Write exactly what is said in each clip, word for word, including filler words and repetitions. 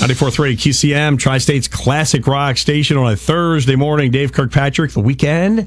ninety-four point three Q C M, Tri-State's classic rock station on a Thursday morning. Dave Kirkpatrick, the weekend.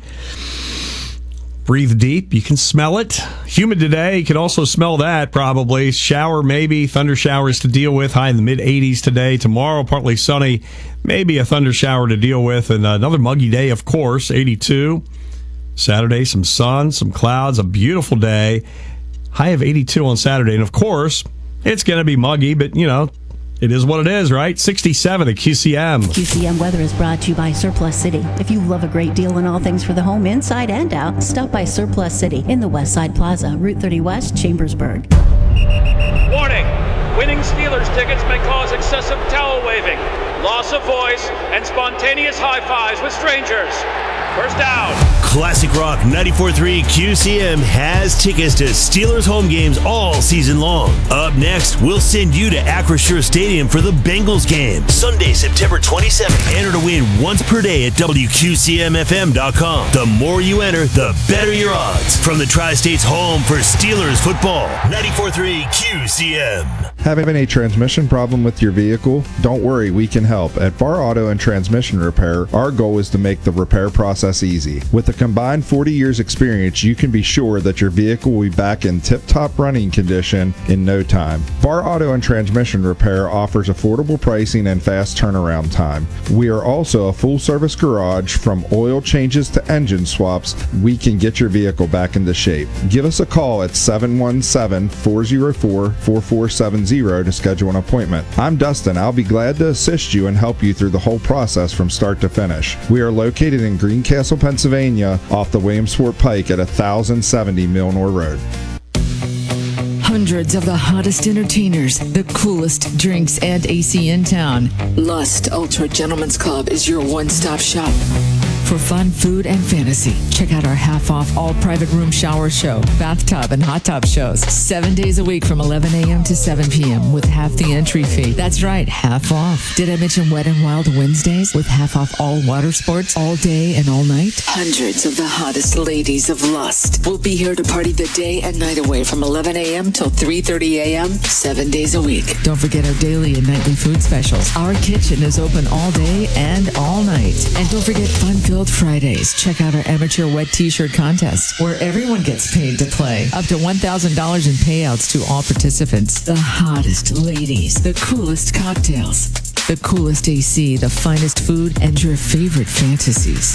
Breathe deep. You can smell it. Humid today. You can also smell that probably. Shower maybe. Thunder showers to deal with. High in the mid eighties today. Tomorrow, partly sunny. Maybe a thunder shower to deal with. And another muggy day, of course. eighty-two. Saturday, some sun, some clouds. A beautiful day. High of eighty-two on Saturday. And, of course, it's going to be muggy, but, you know, it is what it is, right? sixty-seven at Q C M. Q C M weather is brought to you by Surplus City. If you love a great deal on all things for the home, inside and out, stop by Surplus City in the West Side Plaza, Route thirty West, Chambersburg. Warning! Winning Steelers tickets may cause excessive towel waving, loss of voice, and spontaneous high fives with strangers. First down. Classic Rock ninety-four point three Q C M has tickets to Steelers home games all season long. Up next, we'll send you to Acrisure Stadium for the Bengals game, Sunday, September twenty-seventh. Enter to win once per day at W Q C M F M dot com. The more you enter, the better your odds. From the Tri-State's home for Steelers football, ninety-four point three Q C M. Having a transmission problem with your vehicle? Don't worry, we can help. At Bar Auto and Transmission Repair, our goal is to make the repair process easy. With a combined forty years experience, you can be sure that your vehicle will be back in tip-top running condition in no time. Bar Auto and Transmission Repair offers affordable pricing and fast turnaround time. We are also a full-service garage. From oil changes to engine swaps, we can get your vehicle back into shape. Give us a call at seven one seven, four zero four, four four seven zero to schedule an appointment. I'm Dustin. I'll be glad to assist you and help you through the whole process from start to finish. We are located in Greencastle, Pennsylvania, off the Williamsport Pike at one thousand seventy Milnor Road. Hundreds of the hottest entertainers, the coolest drinks, and A C in town. Lust Ultra Gentlemen's Club is your one-stop shop for fun, food, and fantasy. Check out our half-off all-private room shower show, bathtub, and hot tub shows. Seven days a week from eleven a.m. to seven p.m. with half the entry fee. That's right, half off. Did I mention Wet and Wild Wednesdays with half off all water sports all day and all night? Hundreds of the hottest ladies of Lust will be here to party the day and night away from eleven a.m. till three thirty a.m. seven days a week. Don't forget our daily and nightly food specials. Our kitchen is open all day and all night. And don't forget fun-filled Fridays. Check out our amateur wet t-shirt contest where everyone gets paid to play. Up to one thousand dollars in payouts to all participants. The hottest ladies, the coolest cocktails, the coolest A C, the finest food, and your favorite fantasies.